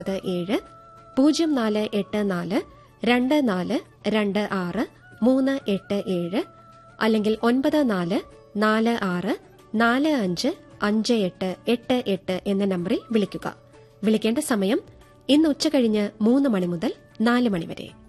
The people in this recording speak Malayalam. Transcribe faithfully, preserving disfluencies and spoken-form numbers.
ഏഴ് പൂജ്യം നാല് എട്ട് നാല് രണ്ട് നാല് രണ്ട് ആറ് മൂന്ന് എട്ട് ഏഴ് അല്ലെങ്കിൽ ഒൻപത് നാല് നാല് ആറ് നാല് അഞ്ച് അഞ്ച് എട്ട് എട്ട് എട്ട് എന്ന നമ്പറിൽ വിളിക്കുക. വിളിക്കേണ്ട സമയം ഇന്ന് ഉച്ചകഴിഞ്ഞ് മൂന്ന് മണി മുതൽ നാല് മണി വരെ.